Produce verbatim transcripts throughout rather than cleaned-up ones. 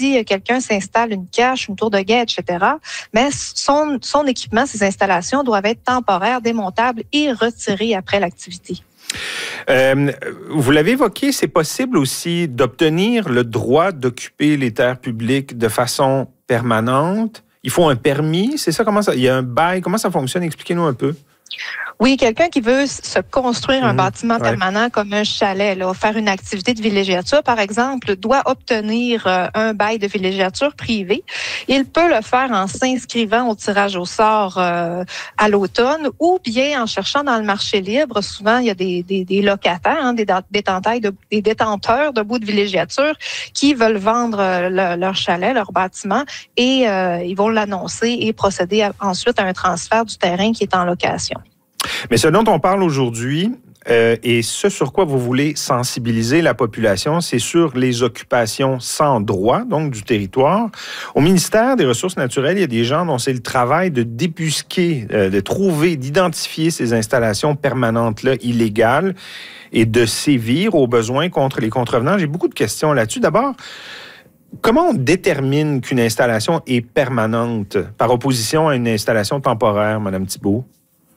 si quelqu'un s'installe une cache, une tour de guet, et cetera, mais son, son équipement, ses installations doivent être temporaires, démontables et retirées après l'activité. Euh, vous l'avez évoqué, c'est possible aussi d'obtenir le droit d'occuper les terres publiques de façon permanente. Il faut un permis, c'est ça? Comment ça? Il y a un bail, comment ça fonctionne? Expliquez-nous un peu. Oui, quelqu'un qui veut se construire un mmh, bâtiment ouais. permanent comme un chalet, là, faire une activité de villégiature, par exemple, doit obtenir euh, un bail de villégiature privé. Il peut le faire en s'inscrivant au tirage au sort euh, à l'automne ou bien en cherchant dans le marché libre. Souvent, il y a des, des, des locataires, hein, des, détenteurs de, des détenteurs de bouts de villégiature qui veulent vendre euh, le, leur chalet, leur bâtiment, et euh, ils vont l'annoncer et procéder à, ensuite à un transfert du terrain qui est en location. Mais ce dont on parle aujourd'hui, euh, et ce sur quoi vous voulez sensibiliser la population, c'est sur les occupations sans droit, donc du territoire. Au ministère des Ressources naturelles, il y a des gens dont c'est le travail de débusquer, euh, de trouver, d'identifier ces installations permanentes-là illégales et de sévir au besoin contre les contrevenants. J'ai beaucoup de questions là-dessus. D'abord, comment on détermine qu'une installation est permanente par opposition à une installation temporaire, Mme Thibault?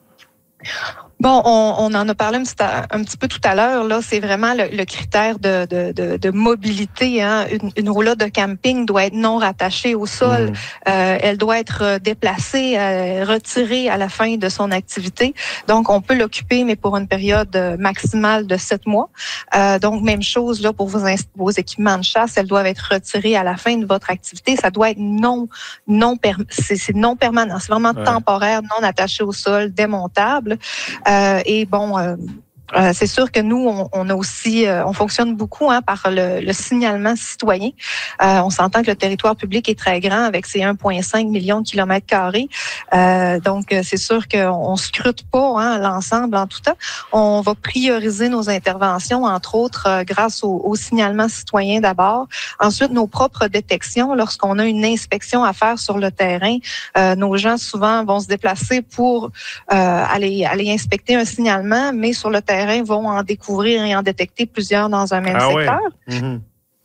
Bon, on, on en a parlé un petit, un petit peu tout à l'heure. Là, c'est vraiment le, le critère de, de, de, de mobilité. Hein. Une, une roulotte de camping doit être non rattachée au sol. Mmh. Euh, elle doit être déplacée, euh, retirée à la fin de son activité. Donc, on peut l'occuper, mais pour une période maximale de sept mois. Euh, donc, même chose là pour vos, vos équipements de chasse. Elles doivent être retirées à la fin de votre activité. Ça doit être non, non, c'est, c'est non permanent. C'est vraiment ouais. temporaire, non attaché au sol, démontable. Euh, et bon, euh, euh, c'est sûr que nous, on, on a aussi, euh, on fonctionne beaucoup hein, par le, le signalement citoyen. Euh, on s'entend que le territoire public est très grand avec ses un virgule cinq millions de kilomètres carrés. Euh, donc, c'est sûr qu'on ne scrute pas hein, l'ensemble en tout temps. On va prioriser nos interventions, entre autres, euh, grâce au, au signalement citoyen d'abord. Ensuite, nos propres détections. Lorsqu'on a une inspection à faire sur le terrain, euh, nos gens souvent vont se déplacer pour euh, aller, aller inspecter un signalement, mais sur le terrain, vont en découvrir et en détecter plusieurs dans un même ah secteur. Ouais. Mm-hmm.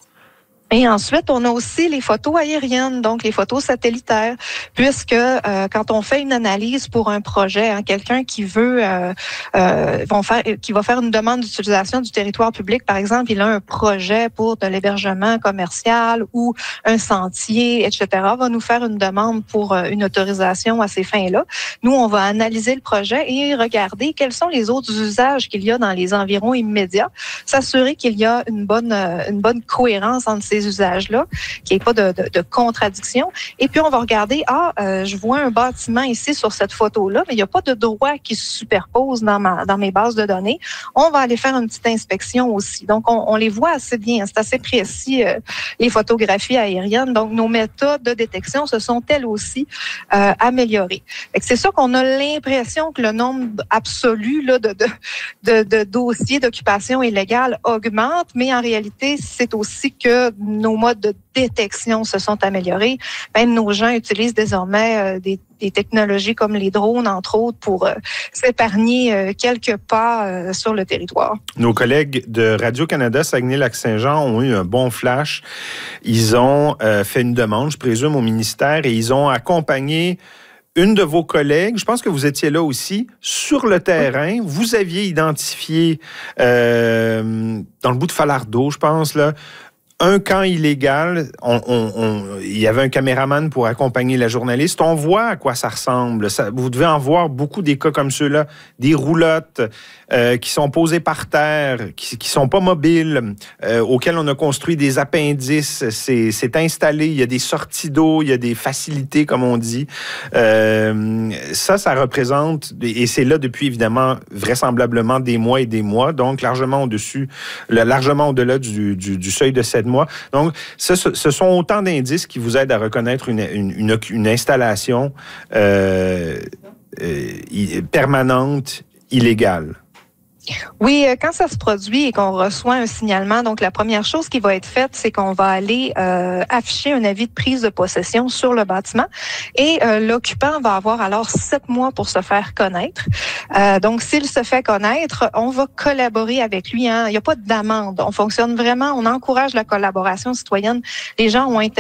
Et ensuite, on a aussi les photos aériennes, donc les photos satellitaires, puisque euh, quand on fait une analyse pour un projet, hein, quelqu'un qui veut, euh, euh, vont faire, qui va faire une demande d'utilisation du territoire public, par exemple, il a un projet pour de l'hébergement commercial ou un sentier, et cetera, va nous faire une demande pour euh, une autorisation à ces fins-là. Nous, on va analyser le projet et regarder quels sont les autres usages qu'il y a dans les environs immédiats, s'assurer qu'il y a une bonne, euh, une bonne cohérence entre ces usages-là, qu'il n'y ait pas de, de, de contradiction. Et puis, on va regarder, ah, euh, je vois un bâtiment ici sur cette photo-là, mais il n'y a pas de droit qui se superpose dans, ma, dans mes bases de données. On va aller faire une petite inspection aussi. Donc, on, on les voit assez bien. C'est assez précis, euh, les photographies aériennes. Donc, nos méthodes de détection se sont elles aussi euh, améliorées. C'est sûr qu'on a l'impression que le nombre absolu là, de, de, de, de dossiers d'occupation illégale augmente, mais en réalité, c'est aussi que nos modes de détection se sont améliorés. Même nos gens utilisent désormais euh, des, des technologies comme les drones, entre autres, pour euh, s'épargner euh, quelques pas euh, sur le territoire. Nos collègues de Radio-Canada Saguenay-Lac-Saint-Jean ont eu un bon flash. Ils ont euh, fait une demande, je présume, au ministère, et ils ont accompagné une de vos collègues, je pense que vous étiez là aussi, sur le terrain. Oui. Vous aviez identifié, euh, dans le bout de Falardeau, je pense, là, un camp illégal. On, on, on, il y avait un caméraman pour accompagner la journaliste. On voit à quoi ça ressemble. Ça, vous devez en voir beaucoup des cas comme ceux-là. Des roulottes euh, qui sont posées par terre, qui ne sont pas mobiles, euh, auxquelles on a construit des appendices. C'est, c'est installé. Il y a des sorties d'eau, il y a des facilités, comme on dit. Euh, ça, ça représente, et c'est là depuis, évidemment, vraisemblablement des mois et des mois, donc largement au-dessus, largement au-delà du, du, du seuil de sept mois. Donc, ce, ce sont autant d'indices qui vous aident à reconnaître une, une, une, une installation euh, euh, permanente, illégale. Oui, quand ça se produit et qu'on reçoit un signalement, donc la première chose qui va être faite, c'est qu'on va aller euh, afficher un avis de prise de possession sur le bâtiment et euh, l'occupant va avoir alors sept mois pour se faire connaître. Euh, donc, s'il se fait connaître, on va collaborer avec lui. Hein. Il n'y a pas d'amende. On fonctionne vraiment, on encourage la collaboration citoyenne. Les gens ont intérêt